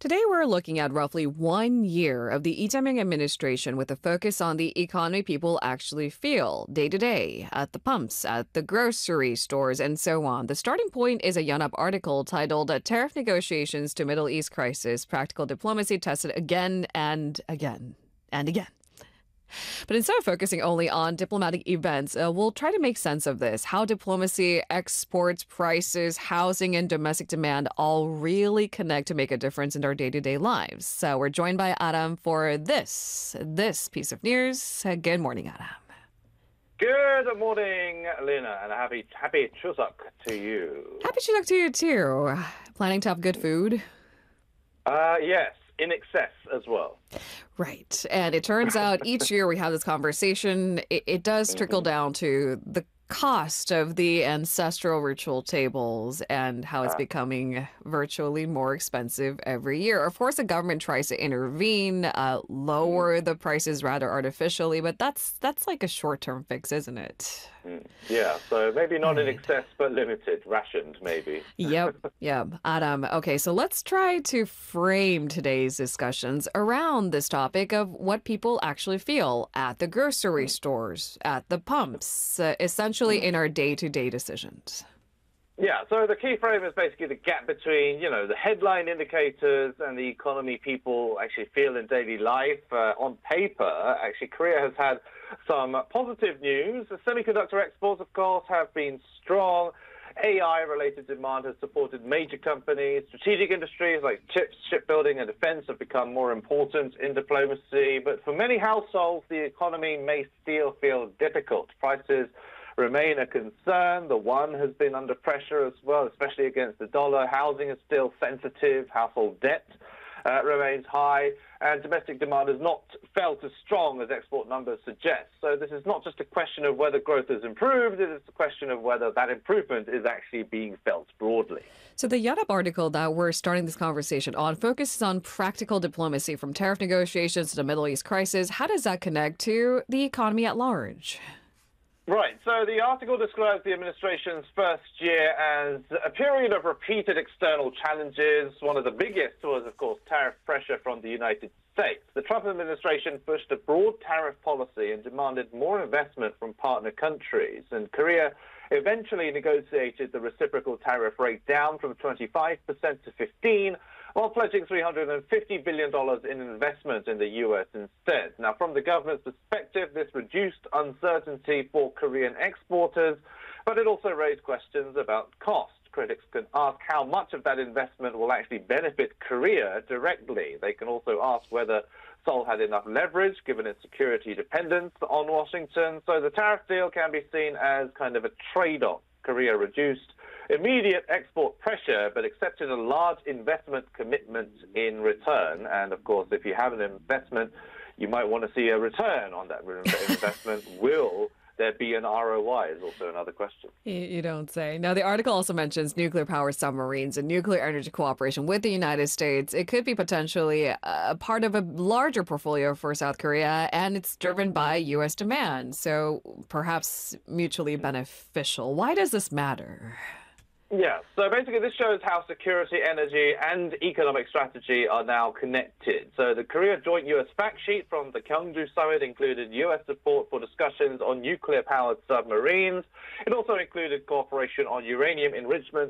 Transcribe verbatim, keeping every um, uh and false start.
Today, we're looking at roughly one year of the Lee Jae-myung administration with a focus on the economy people actually feel day to day at the pumps, at the grocery stores, and so on. The starting point is a Yonhap article titled Tariff Negotiations to Middle East Crisis, Practical Diplomacy Tested Again and Again and Again. But instead of focusing only on diplomatic events, uh, we'll try to make sense of this, how diplomacy, exports, prices, housing, and domestic demand all really connect to make a difference in our day-to-day lives. So we're joined by Adam for this, this piece of news. Uh, good morning, Adam. Good morning, Lena, and a happy, happy Chuseok to you. Happy Chuseok to you, too. Planning to have good food? Uh, yes. In excess as well. Right. And it turns out each year we have this conversation. It, it does trickle mm-hmm. down to the cost of the ancestral ritual tables and how it's uh, becoming virtually more expensive every year. Of course, the government tries to intervene, uh, lower the prices rather artificially, but that's that's like a short-term fix, isn't it? Yeah, so maybe not in excess, but limited, rationed maybe. Yep, yep. Adam, okay, so let's try to frame today's discussions around this topic of what people actually feel at the grocery stores, at the pumps, uh, essentially in our day-to-day decisions. Yeah, so the key frame is basically the gap between, you know, the headline indicators and the economy people actually feel in daily life. Uh, on paper, actually, Korea has had some positive news. The semiconductor exports, of course, have been strong. A I-related demand has supported major companies. Strategic industries like chips, shipbuilding, and defense have become more important in diplomacy. But for many households, the economy may still feel difficult. Prices remain a concern. The won has been under pressure as well, especially against the dollar. Housing is still sensitive. Household debt uh, remains high. And domestic demand has not felt as strong as export numbers suggest. So this is not just a question of whether growth has improved, it is a question of whether that improvement is actually being felt broadly. So the Yonhap article that we're starting this conversation on focuses on practical diplomacy from tariff negotiations to the Middle East crisis. How does that connect to the economy at large? Right. So the article describes the administration's first year as a period of repeated external challenges. One of the biggest was, of course, tariff pressure from the United States. The Trump administration pushed a broad tariff policy and demanded more investment from partner countries. And Korea eventually negotiated the reciprocal tariff rate down from twenty-five percent to fifteen percent, while pledging three hundred fifty billion dollars in investment in the U S instead. Now, from the government's perspective, this reduced uncertainty for Korean exporters, but it also raised questions about cost. Critics can ask how much of that investment will actually benefit Korea directly. They can also ask whether Seoul had enough leverage, given its security dependence on Washington. So the tariff deal can be seen as kind of a trade-off. Korea reduced immediate export pressure, but accepted a large investment commitment in return. And, of course, if you have an investment, you might want to see a return on that investment. Will there be an R O I is also another question. You don't say. Now, the article also mentions nuclear power submarines and nuclear energy cooperation with the United States. It could be potentially a part of a larger portfolio for South Korea, and it's driven by U S demand, so perhaps mutually beneficial. Why does this matter? Yeah, so basically this shows how security, energy, and economic strategy are now connected. So the Korea Joint U S Fact Sheet from the Gyeongju Summit included U S support for discussions on nuclear-powered submarines. It also included cooperation on uranium enrichment